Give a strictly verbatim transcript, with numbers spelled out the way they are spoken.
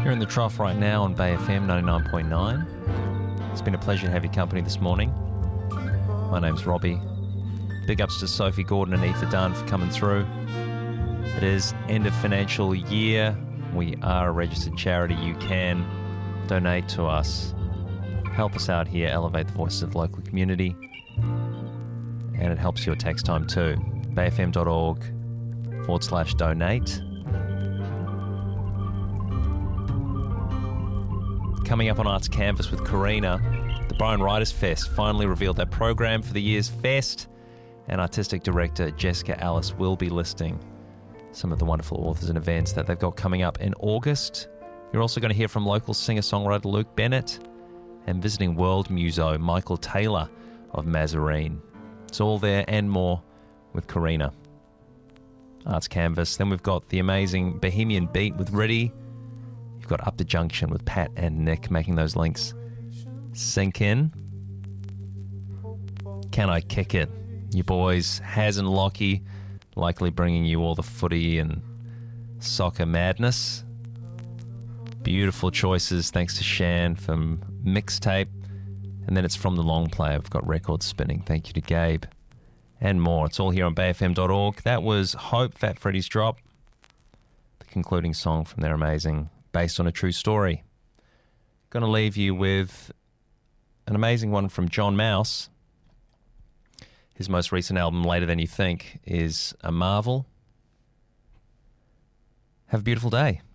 You're in the trough right now on Bay F M ninety-nine point nine. It's been a pleasure to have your company this morning. My name's Robbie. Big ups to Sophie Gordon and Aoife Dunn for coming through. It is end of financial year. We are a registered charity. You can donate to us. Help us out here, elevate the voices of the local community. And it helps your tax time too. bayfm.org forward slash donate. Coming up on Arts Canvas with Karina, the Byron Writers Fest finally revealed their program for the year's fest, and artistic director Jessica Alice will be listing some of the wonderful authors and events that they've got coming up in August. You're also going to hear from local singer-songwriter Luke Bennett and visiting world muso Michael Taylor of Mazarine. It's all there and more with Karina. Arts Canvas. Then we've got the amazing Bohemian Beat with Riddy. You've got Up the Junction with Pat and Nick, making those links sink in. Can I Kick It? Your boys, Haz and Lockie, likely bringing you all the footy and soccer madness. Beautiful choices, thanks to Shan from Mixtape. And then it's from the long play. I've got records spinning. Thank you to Gabe. And more. It's all here on bay f m dot org. That was Hope, Fat Freddy's Drop. The concluding song from their amazing Based on a True Story. Going to leave you with an amazing one from John Mouse. His most recent album, Later Than You Think, is a marvel. Have a beautiful day.